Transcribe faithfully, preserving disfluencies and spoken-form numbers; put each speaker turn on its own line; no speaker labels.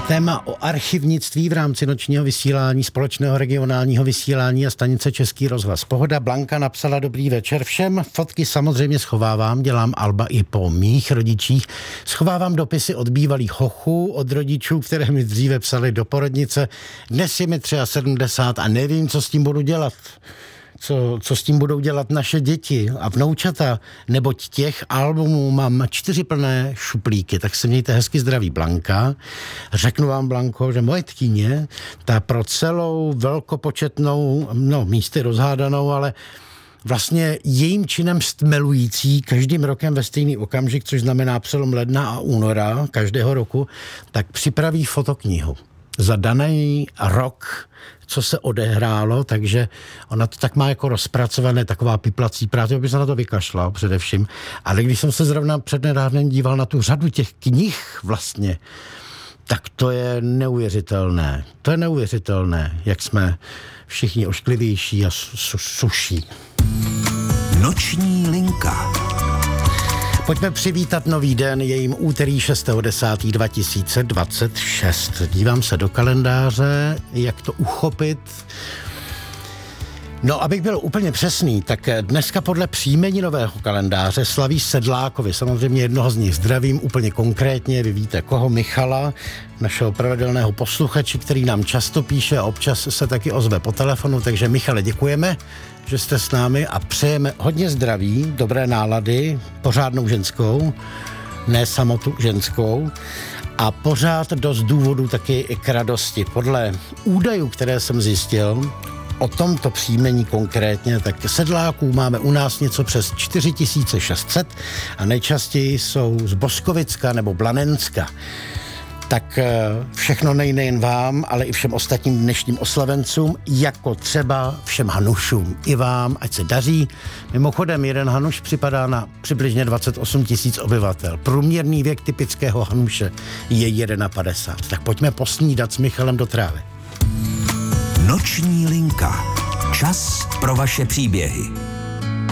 Téma o archivnictví v rámci nočního vysílání, společného regionálního vysílání a stanice Český rozhlas Pohoda. Blanka napsala: dobrý večer všem. Fotky samozřejmě schovávám, dělám alba i po mých rodičích. Schovávám dopisy od bývalých hochů, od rodičů, které mi dříve psali do porodnice. Dnes je mi sedmdesát tři a nevím, co s tím budu dělat. Co, co s tím budou dělat naše děti a vnoučata, neboť těch albumů mám čtyři plné šuplíky. Tak se mějte hezky, zdraví, Blanka. Řeknu vám, Blanko, že moje tkyně, ta pro celou velkopočetnou, no místy rozhádanou, ale vlastně jejím činem stmelující každým rokem ve stejný okamžik, což znamená přelom ledna a února každého roku, tak připraví fotoknihu za daný rok, co se odehrálo, takže ona to tak má jako rozpracované, taková piplací práce, aby se na to vykašlal především. Ale když jsem se zrovna přednedávnem díval na tu řadu těch knih vlastně, tak to je neuvěřitelné. To je neuvěřitelné, jak jsme všichni ošklivější a su- suší.
Noční linka.
Pojďme přivítat nový den, je jim úterý šestého desátého dva tisíce dvacet šest. Dívám se do kalendáře, jak to uchopit. No, abych byl úplně přesný, tak dneska podle příjmeninového kalendáře slaví Sedlákovi. Samozřejmě jednoho z nich zdravím úplně konkrétně, vy víte koho, Michala, našeho pravidelného posluchače, který nám často píše a občas se taky ozve po telefonu, takže Michale, děkujeme, že jste s námi a přejeme hodně zdraví, dobré nálady, pořádnou ženskou, ne samotu ženskou a pořád dost důvodů taky k radosti. Podle údajů, které jsem zjistil o tomto příjmení konkrétně, tak sedláků máme u nás něco přes čtyři tisíce šest set a nejčastěji jsou z Boskovicka nebo Blanenska. Tak všechno nej nejen vám, ale i všem ostatním dnešním oslavencům, jako třeba všem Hanušům. I vám, ať se daří. Mimochodem, jeden Hanuš připadá na přibližně dvacet osm tisíc obyvatel. Průměrný věk typického Hanuše je padesát jedna. Tak pojďme posnídat s Michalem do trávy.
Noční linka. Čas pro vaše příběhy.